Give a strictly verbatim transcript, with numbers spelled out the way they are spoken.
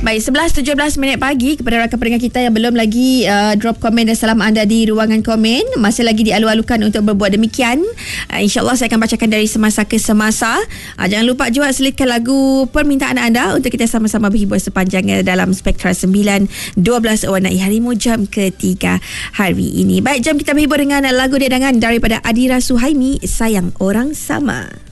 Baik, sebelas tujuh belas minit pagi kepada rakan pendengar kita yang belum lagi uh, drop komen dan salam anda di ruangan komen. Masih lagi dialu-alukan untuk berbuat demikian. Uh, InsyaAllah saya akan bacakan dari semasa ke semasa. Uh, jangan lupa juga selitkan lagu permintaan anda untuk kita sama-sama berhibur sepanjangnya dalam Spektra sembilan dua belas warnai harimu jam ketiga hari ini. Baik, jam kita berhibur dengan lagu dedangan daripada Adira Suhaimi, Sayang Orang Sama.